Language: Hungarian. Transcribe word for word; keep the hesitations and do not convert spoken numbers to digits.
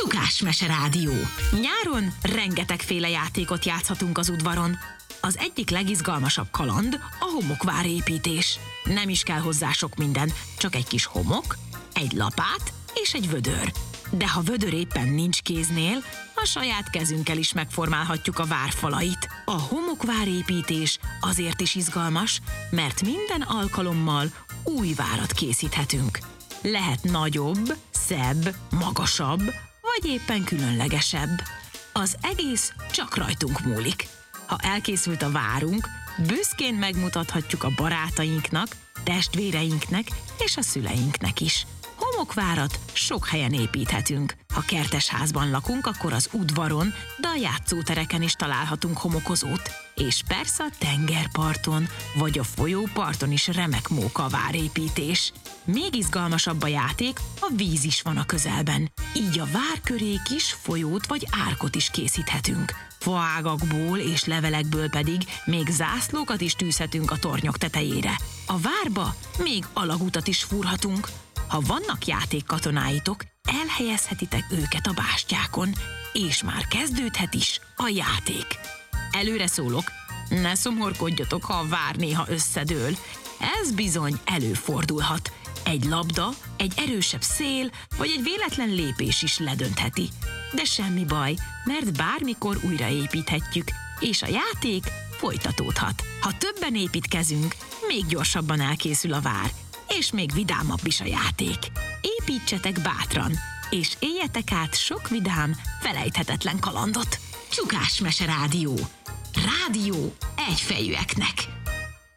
Csukás-mese rádió. Nyáron rengetegféle játékot játszhatunk az udvaron. Az egyik legizgalmasabb kaland a homokvárépítés. Nem is kell hozzá sok minden, csak egy kis homok, egy lapát és egy vödör. De ha vödör éppen nincs kéznél, a saját kezünkkel is megformálhatjuk a várfalait. A homokvárépítés azért is izgalmas, mert minden alkalommal új várat készíthetünk. Lehet nagyobb, szebb, magasabb, vagy éppen különlegesebb. Az egész csak rajtunk múlik. Ha elkészült a várunk, büszkén megmutathatjuk a barátainknak, testvéreinknek és a szüleinknek is. Homokvárat sok helyen építhetünk. Ha kertesházban lakunk, akkor az udvaron, de a játszótereken is találhatunk homokozót. És persze a tengerparton, vagy a folyóparton is remek móka a várépítés. Még izgalmasabb a játék, a víz is van a közelben. Így a vár köré kis folyót vagy árkot is készíthetünk. Faágakból és levelekből pedig még zászlókat is tűzhetünk a tornyok tetejére. A várba még alagutat is fúrhatunk. Ha vannak játékkatonáitok, elhelyezhetitek őket a bástyákon, és már kezdődhet is a játék. Előre szólok, ne szomorkodjatok, ha a vár néha összedől. Ez bizony előfordulhat. Egy labda, egy erősebb szél, vagy egy véletlen lépés is ledöntheti. De semmi baj, mert bármikor újraépíthetjük, és a játék folytatódhat. Ha többen építkezünk, még gyorsabban elkészül a vár, és még vidámabb is a játék. Építsetek bátran, és éljetek át sok vidám, felejthetetlen kalandot. Csukás-mese rádió. Rádió egyfejűeknek.